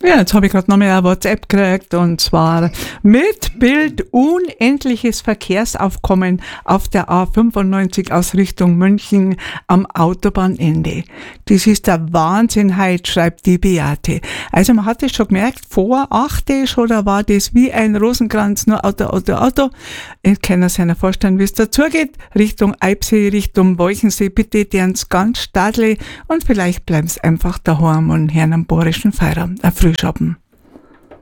Ja, jetzt habe ich gerade noch mal ein WhatsApp gekriegt und zwar mit Bild unendliches Verkehrsaufkommen auf der A95 aus Richtung München am Autobahnende. Das ist der Wahnsinn heute, schreibt die Beate. Also man hat es schon gemerkt, vor 8 schon, da war das wie ein Rosenkranz, nur Auto. Ich kann mir seiner vorstellen, wie es dazugeht. Richtung Eibsee, Richtung Wolchensee, bitte dern's ganz stadle und vielleicht bleiben's einfach daheim und hören am Borischen Feierabend. Frühschoppen.